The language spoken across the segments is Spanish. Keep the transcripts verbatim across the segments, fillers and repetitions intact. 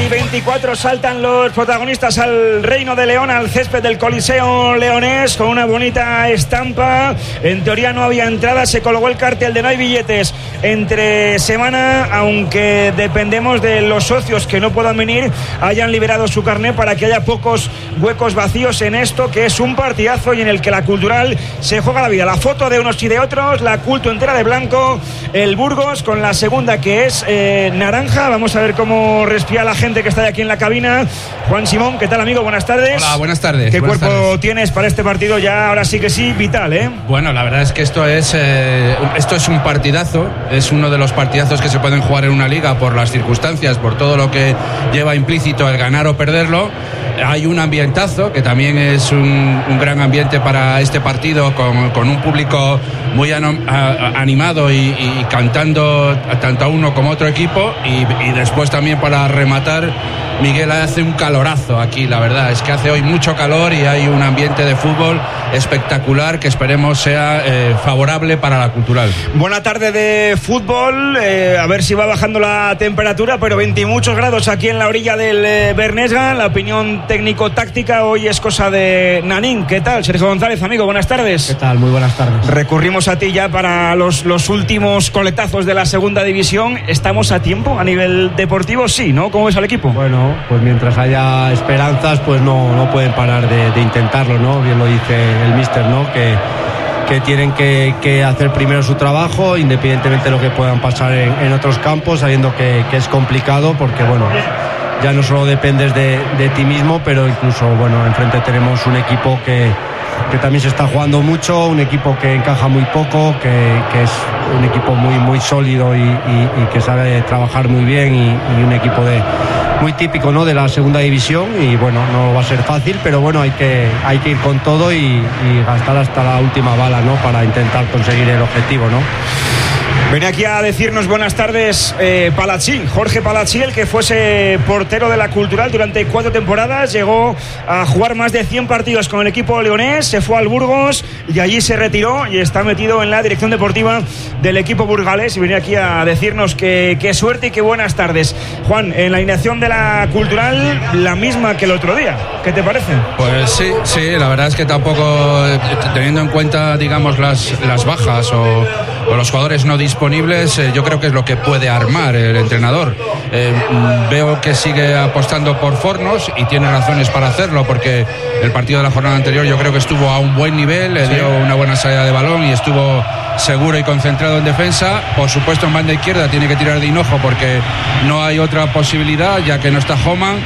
y veinticuatro saltan los protagonistas al Reino de León, al césped del Coliseo leonés, con una bonita estampa. En teoría no había entrada, se colgó el cartel de no hay billetes entre semana, aunque dependemos de los socios que no puedan venir, hayan liberado su carné para que haya pocos huecos vacíos en esto, que es un partidazo y en el que la Cultural se juega la vida. La foto de unos y de otros, la Culto entera de blanco, el Burgos con la segunda que es eh, naranja. Vamos a ver cómo respira la gente que está aquí en la cabina. Juan Simón, ¿qué tal, amigo? Buenas tardes. Hola, buenas tardes. ¿Qué buenas cuerpo tardes. tienes para este partido ya, ahora sí que sí, vital, eh? Bueno, la verdad es que esto es eh, esto es un partidazo, es uno de los partidazos que se pueden jugar en una liga por las circunstancias, por todo lo que lleva implícito el ganar o perderlo. Hay un ambientazo, que también es un, un gran ambiente para este partido, con, con un público muy ano, a, animado y, y cantando tanto a uno como a otro equipo, y, y después también para rematar, Miguel, hace un calorazo aquí, la verdad es que hace hoy mucho calor y hay un ambiente de fútbol espectacular que esperemos sea eh, favorable para la Cultural. Buena tarde de fútbol, eh, a ver si va bajando la temperatura, pero veinte y muchos grados aquí en la orilla del eh, Bernesga. La opinión técnico-táctica hoy es cosa de Nanín. ¿Qué tal, Sergio González, amigo? Buenas tardes. ¿Qué tal? Muy buenas tardes. Recurrimos a ti ya para los, los últimos coletazos de la segunda división. ¿Estamos a tiempo a nivel deportivo? Sí, ¿no? ¿Cómo ves al equipo? Bueno, pues mientras haya esperanzas, pues no, no pueden parar de, de intentarlo, ¿no? Bien lo dice el míster, ¿no? Que, que tienen que, que hacer primero su trabajo, independientemente de lo que puedan pasar en, en otros campos, sabiendo que, que es complicado, porque bueno, ya no solo dependes de, de ti mismo, pero incluso, bueno, enfrente tenemos un equipo que, que también se está jugando mucho, un equipo que encaja muy poco, que, que es un equipo muy, muy sólido y, y, y que sabe trabajar muy bien, y, y un equipo de muy típico, ¿no?, de la segunda división. Y bueno, no va a ser fácil, pero bueno, hay que, hay que ir con todo y, y gastar hasta la última bala, ¿no?, para intentar conseguir el objetivo, ¿no? Viene aquí a decirnos buenas tardes eh, Palaccí, Jorge Palaccí, el que fuese portero de la Cultural durante cuatro temporadas, llegó a jugar más de cien partidos con el equipo leonés, se fue al Burgos y allí se retiró y está metido en la dirección deportiva del equipo burgalés, y viene aquí a decirnos que, que suerte y que buenas tardes. Juan, en la alineación de la Cultural, la misma que el otro día, ¿qué te parece? Pues sí, sí, la verdad es que tampoco, teniendo en cuenta, digamos, las, las bajas o, o los jugadores no disponibles, eh, yo creo que es lo que puede armar el entrenador. Eh, veo que sigue apostando por Fornos y tiene razones para hacerlo, porque el partido de la jornada anterior yo creo que estuvo a un buen nivel, le dio una buena salida de balón y estuvo seguro y concentrado en defensa. Por supuesto, en banda izquierda tiene que tirar de hinojo porque no hay otra posibilidad, ya que no está Homan.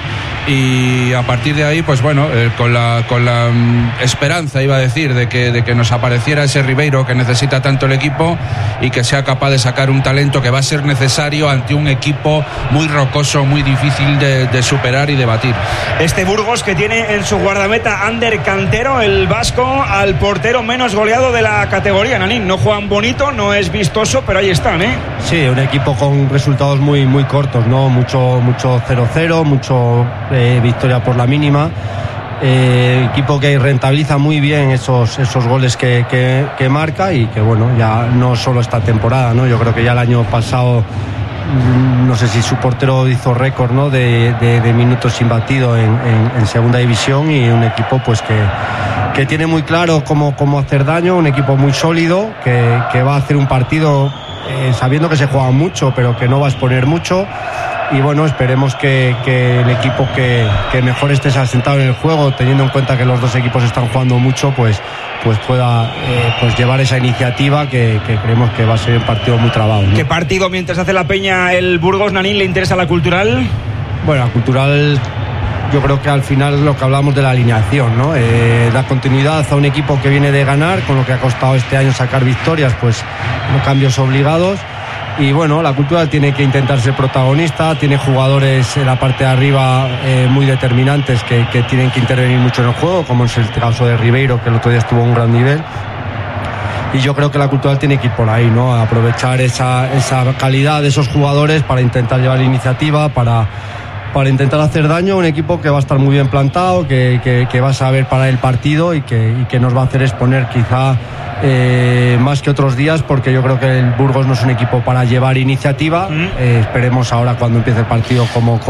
Y a partir de ahí, pues bueno, eh, con la con la um, esperanza, iba a decir, de que, de que nos apareciera ese Ribeiro que necesita tanto el equipo y que sea capaz de sacar un talento que va a ser necesario ante un equipo muy rocoso, muy difícil de, de superar y de batir. Este Burgos, que tiene en su guardameta Ander Cantero, el vasco, al portero menos goleado de la categoría. Nanín, no juegan bonito, no es vistoso, pero ahí están, ¿eh? Sí, un equipo con resultados muy, muy cortos, ¿no? Mucho, mucho cero cero, mucho eh, victoria por la mínima. Eh, equipo que rentabiliza muy bien esos, esos goles que, que, que marca, y que bueno, ya no solo esta temporada, ¿no? Yo creo que ya el año pasado, no sé si su portero hizo récord, ¿no?, de, de, de minutos sin batido en, en, en segunda división, y un equipo pues que, que tiene muy claro cómo, cómo hacer daño, un equipo muy sólido, que, que va a hacer un partido eh, sabiendo que se juega mucho, pero que no va a exponer mucho. Y bueno, esperemos que, que el equipo que, que mejor esté asentado en el juego, teniendo en cuenta que los dos equipos están jugando mucho, pues, pues pueda eh, pues llevar esa iniciativa que, que creemos que va a ser un partido muy trabado, ¿no? ¿Qué partido, mientras hace la peña el Burgos, Nanín, le interesa a la Cultural? Bueno, la Cultural, yo creo que al final lo que hablamos de la alineación, ¿no? Eh, da continuidad a un equipo que viene de ganar, con lo que ha costado este año sacar victorias, pues no cambios obligados. Y bueno, la Cultural tiene que intentar ser protagonista, tiene jugadores en la parte de arriba eh, muy determinantes que, que tienen que intervenir mucho en el juego, como es el caso de Ribeiro, que el otro día estuvo a un gran nivel. Y yo creo que la Cultural tiene que ir por ahí, ¿no? Aprovechar esa, esa calidad de esos jugadores para intentar llevar la iniciativa, para, para intentar hacer daño a un equipo que va a estar muy bien plantado, que, que, que va a saber parar el partido y que, y que nos va a hacer exponer quizá Eh, más que otros días, porque yo creo que el Burgos no es un equipo para llevar iniciativa. Mm. Eh, esperemos ahora, cuando empiece el partido, como